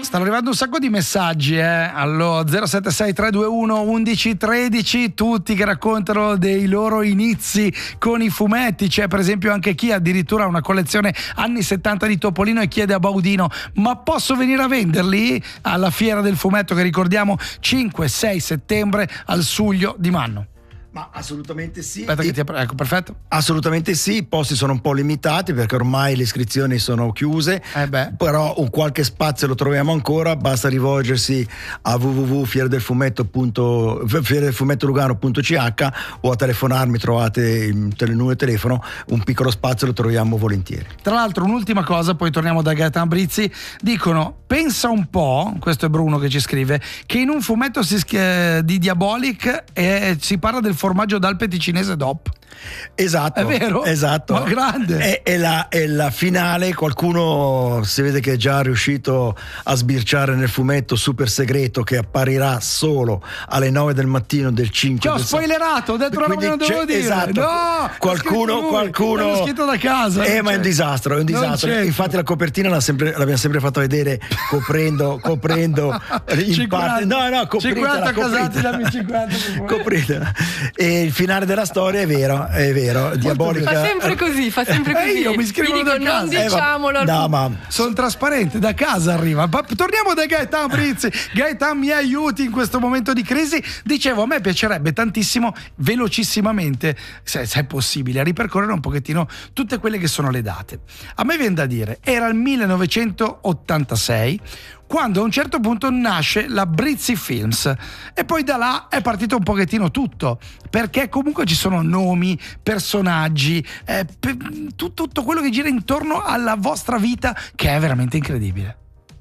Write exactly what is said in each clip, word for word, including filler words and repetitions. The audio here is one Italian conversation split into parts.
Stanno arrivando un sacco di messaggi eh? allo zero sette sei tre due uno undici tredici, tutti che raccontano dei loro inizi con i fumetti. C'è per esempio anche chi addirittura ha una collezione anni settanta di Topolino e chiede a Baudino: ma posso venire a venderli alla fiera del fumetto che ricordiamo cinque sei settembre al Suglio di Manno? Ma assolutamente sì. Aspetta che ti apro- ecco, perfetto. Assolutamente sì, i posti sono un po' limitati perché ormai le iscrizioni sono chiuse, eh beh. però un qualche spazio lo troviamo ancora, basta rivolgersi a w w w punto fiera del fumetto lugano punto c h o a telefonarmi, trovate il numero di telefono, un piccolo spazio lo troviamo volentieri. Tra l'altro un'ultima cosa, poi torniamo da Gaetan Brizzi, dicono: pensa un po', questo è Bruno che ci scrive, che in un fumetto si, eh, di Diabolic eh, si parla del formaggio d'Alpeti cinese D O P. Esatto, è vero? Esatto. Ma grande. È, è, la, è la finale, qualcuno si vede che è già riuscito a sbirciare nel fumetto super segreto che apparirà solo alle nove del mattino del cinque. Che ho spoilerato, ho detto una roba che non dovevo dire. Esatto. No, qualcuno, qualcuno l'ho scritto da casa. Eh, ma è un disastro, è un disastro. Infatti la copertina l'ha sempre, l'abbiamo sempre fatto vedere coprendo, coprendo in cinquanta, parte. No, no, cinquanta casati da cinquanta. Copritela. E il finale della storia è vero, è vero, Diabolica. Fa sempre così, fa sempre così. Eh, io mi scrivo da casa. Non diciamolo. Eh, ma, no, ma sono trasparente, da casa arriva. Torniamo da Gaetan Brizzi. Gaetan, mi aiuti in questo momento di crisi. Dicevo, a me piacerebbe tantissimo, velocissimamente, se, se è possibile, ripercorrere un pochettino tutte quelle che sono le date. A me viene da dire, era il millenovecentottantasei quando a un certo punto nasce la Brizzi Films e poi da là è partito un pochettino tutto, perché comunque ci sono nomi, personaggi, eh, pe- tu- tutto quello che gira intorno alla vostra vita, che è veramente incredibile.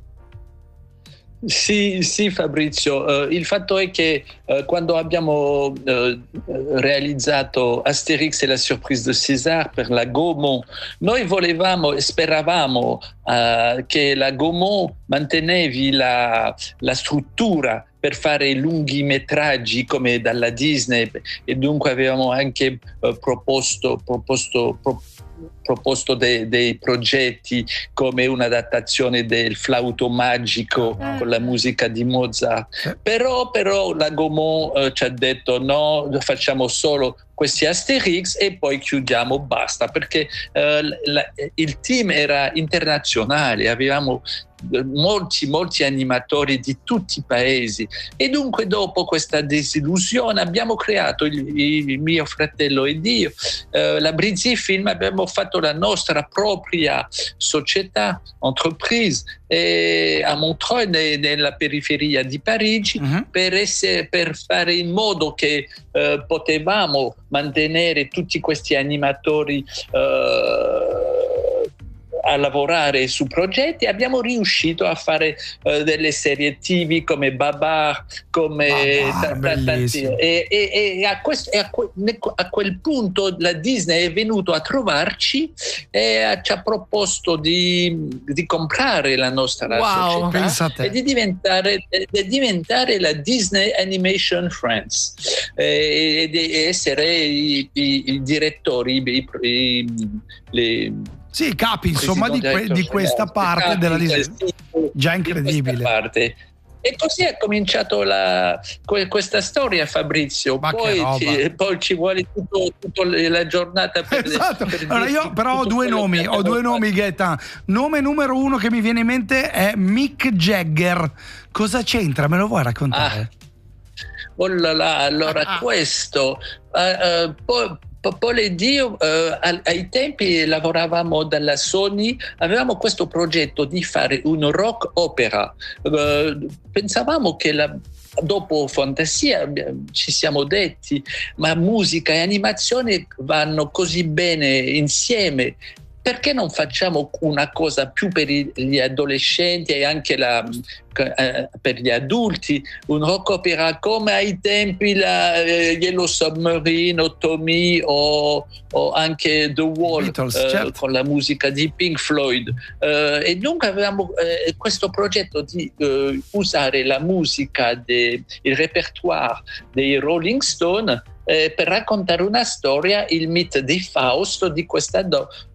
Sì, sì Fabrizio, uh, il fatto è che uh, quando abbiamo uh, realizzato Asterix e la surprise de César per la Gaumont, noi volevamo e speravamo uh, che la Gaumont mantenevi la, la struttura per fare lunghi metraggi come dalla Disney, e dunque avevamo anche uh, proposto, proposto pro, proposto dei, dei progetti come un'adattazione del Flauto Magico con la musica di Mozart, però, però la Gaumont eh, ci ha detto no, facciamo solo questi Asterix e poi chiudiamo, basta, perché eh, la, il team era internazionale, avevamo molti molti animatori di tutti i paesi e dunque dopo questa disillusione abbiamo creato, il, il mio fratello ed io, eh, la Brizzi Film, abbiamo fatto la nostra propria società, entreprise, eh, a Montreuil, ne, nella periferia di Parigi, uh-huh. per, essere, per fare in modo che eh, potevamo mantenere tutti questi animatori eh, a lavorare su progetti. Abbiamo riuscito a fare uh, delle serie tivù come Babar, come ah, t- t- tanti, e, e, e, a questo, e a, que- a quel punto la Disney è venuto a trovarci e ci ha proposto di, di comprare la nostra wow, società e di diventare, di diventare la Disney Animation France e, e di essere i, i, i direttori, i, i, le sì, capi insomma di, que- di questa parte capi, della Disney, già incredibile. Parte. E così è cominciato la, questa storia, Fabrizio. Poi ci, poi ci vuole tutto, tutto la giornata per, esatto. per allora io però ho due nomi, ho due nomi, Gaetan. Nome numero uno che mi viene in mente è Mick Jagger. Cosa c'entra? Me lo vuoi raccontare? Ah. Oh là là, allora ah. questo uh, uh, poi Paul ed io uh, ai tempi lavoravamo dalla Sony, avevamo questo progetto di fare un rock opera. Uh, pensavamo che la, dopo Fantasia ci siamo detti, ma musica e animazione vanno così bene insieme. Perché non facciamo una cosa più per gli adolescenti e anche la, eh, per gli adulti, un rock opera come ai tempi la eh, Yellow Submarine o Tommy o, o anche The Wall, Beatles, eh, certo. con la musica di Pink Floyd. Eh, e dunque avevamo eh, questo progetto di eh, usare la musica, de, il repertoire dei Rolling Stone Eh, per raccontare una storia, il mito di Fausto, di questa do-